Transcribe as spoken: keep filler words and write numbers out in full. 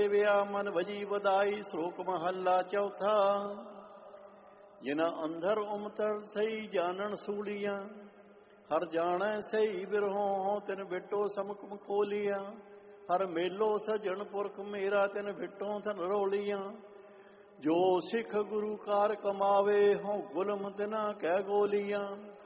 ਸੇਵਿਆ ਮਨ ਵਜੀ ਵਧਾਈ। ਸ਼ਲੋਕ ਮਹੱਲਾ ਚੌਥਾ। ਜਿਨਾ ਅੰਧਰ ਉਮਤਲ ਸਹੀ ਜਾਣਨ ਸੂਲੀਆਂ। ਹਰ ਜਾਣੈ ਸਹੀ ਬਿਰਹੋਂ ਤਿਨ ਬਿਟੋ ਸਮਕਮ ਖੋਲੀਆਂ। ਹਰ ਮੇਲੋ ਸਜਣ ਪੁਰਖ ਮੇਰਾ ਤਿਨ ਬਿਟੋ ਧਨ ਰੋਲੀਆਂ। ਜੋ ਸਿੱਖ ਗੁਰੂ ਕਾਰ ਕਮਾਵੇ ਹੋਂ ਗੁਲਮ ਤਿਨਾ ਕਹਿ ਗੋਲੀਆਂ।